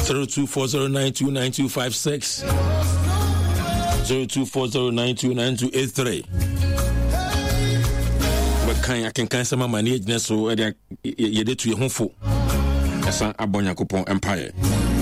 0240929256 0240929283. I can some money so yede to your home for esa abonyankopon empire.